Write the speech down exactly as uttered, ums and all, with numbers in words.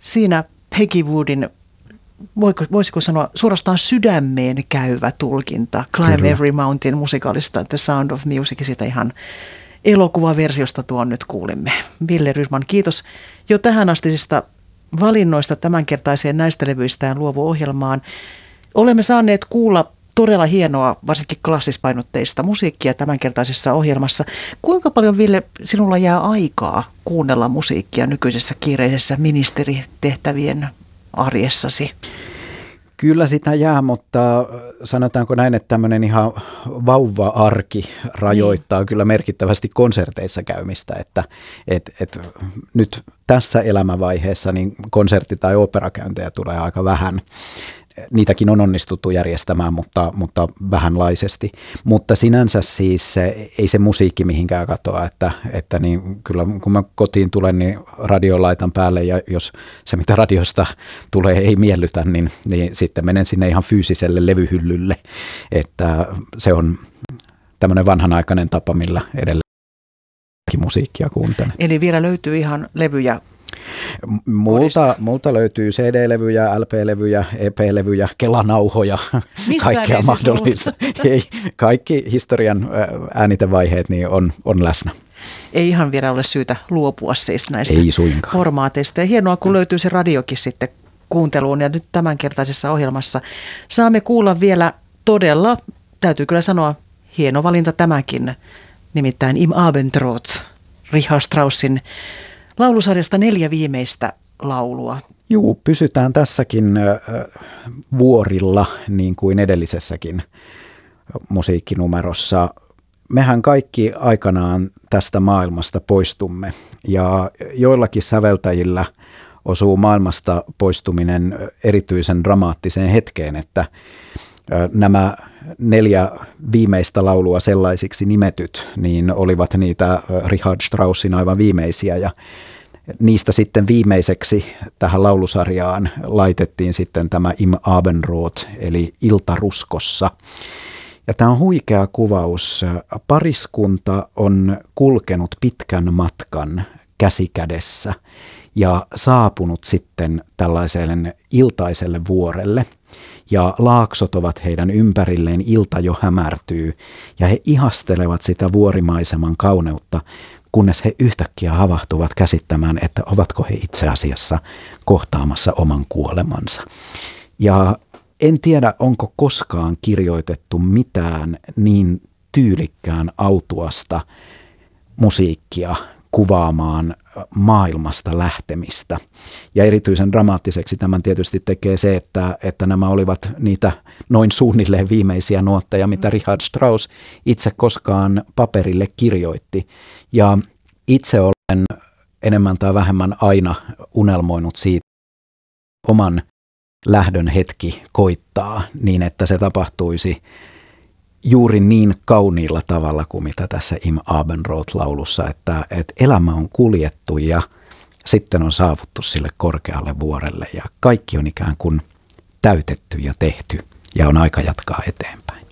siinä Peggy Woodin, voisiko sanoa, suorastaan sydämeen käyvä tulkinta Climb Kyllä. Every Mountain -musikaalista The Sound of Music, sitä ihan elokuvaversiosta tuon nyt kuulimme. Ville Rydman, kiitos jo tähänastisista valinnoista tämänkertaiseen näistä levyistään luovuohjelmaan. Olemme saaneet kuulla todella hienoa, varsinkin klassispainotteista musiikkia tämänkertaisessa ohjelmassa. Kuinka paljon, Ville, sinulla jää aikaa kuunnella musiikkia nykyisessä kiireisessä ministeritehtävien arjessasi? Kyllä sitä jää, mutta sanotaanko näin, että tämmöinen ihan vauva-arki rajoittaa niin. kyllä merkittävästi konserteissa käymistä, että et, et nyt tässä elämänvaiheessa niin konsertti- tai operakäyntejä tulee aika vähän. Niitäkin on onnistuttu järjestämään, mutta, mutta vähänlaisesti. Mutta sinänsä siis ei se musiikki mihinkään katoa, että, että niin kyllä kun mä kotiin tulen, niin radio laitan päälle ja jos se mitä radiosta tulee ei miellytä, niin, niin sitten menen sinne ihan fyysiselle levyhyllylle. Että se on tämmöinen vanhanaikainen tapa, millä edelleen musiikkia kuuntelen. Eli vielä löytyy ihan levyjä? Multa, multa löytyy C D-levyjä, L P-levyjä, E P-levyjä, kelanauhoja, Mistään kaikkea mahdollista. Ei, kaikki historian äänitevaiheet niin on, on läsnä. Ei ihan vielä ole syytä luopua siis näistä Ei suinkaan. formaateista. Ja hienoa, kun löytyy se radiokin sitten kuunteluun. Ja nyt tämänkertaisessa ohjelmassa saamme kuulla vielä todella, täytyy kyllä sanoa, hieno valinta tämäkin, nimittäin Im Abendrot, Richard Straussin laulusarjasta neljä viimeistä laulua. Juu, pysytään tässäkin vuorilla niin kuin edellisessäkin musiikkinumerossa. Mehän kaikki aikanaan tästä maailmasta poistumme ja joillakin säveltäjillä osuu maailmasta poistuminen erityisen dramaattiseen hetkeen, että nämä neljä viimeistä laulua sellaisiksi nimetyt, niin olivat niitä Richard Straussin aivan viimeisiä ja niistä sitten viimeiseksi tähän laulusarjaan laitettiin sitten tämä Im Abendrot eli Iltaruskossa. Ja tämä on huikea kuvaus. Pariskunta on kulkenut pitkän matkan käsi kädessä ja saapunut sitten tällaiselle iltaiselle vuorelle. Ja laaksot ovat heidän ympärilleen, ilta jo hämärtyy ja he ihastelevat sitä vuorimaiseman kauneutta, kunnes he yhtäkkiä havahtuvat käsittämään, että ovatko he itse asiassa kohtaamassa oman kuolemansa. Ja en tiedä, onko koskaan kirjoitettu mitään niin tyylikkään autuasta musiikkia kuvaamaan maailmasta lähtemistä. Ja erityisen dramaattiseksi tämän tietysti tekee se, että, että nämä olivat niitä noin suunnilleen viimeisiä nuotteja, mitä Richard Strauss itse koskaan paperille kirjoitti. Ja itse olen enemmän tai vähemmän aina unelmoinut siitä, oman lähdön hetki koittaa niin, että se tapahtuisi juuri niin kauniilla tavalla kuin mitä tässä Im Abendrot-laulussa, että, että elämä on kuljettu ja sitten on saavuttu sille korkealle vuorelle ja kaikki on ikään kuin täytetty ja tehty ja on aika jatkaa eteenpäin.